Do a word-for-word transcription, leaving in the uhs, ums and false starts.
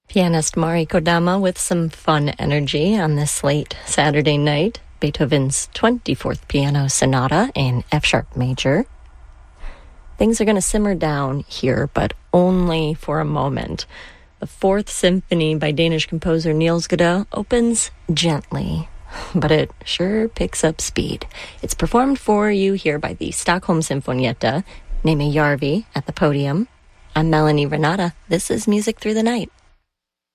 Pianist Mari Kodama with some fun energy on this late Saturday night. Beethoven's twenty-fourth Piano Sonata in F-sharp major. Things are going to simmer down here, but only for a moment. The Fourth Symphony by Danish composer Niels Gade opens gently, but it sure picks up speed. It's performed for you here by the Stockholm Sinfonietta, Nemi Järvi at the podium. I'm Melanie Renata. This is Music Through the Night.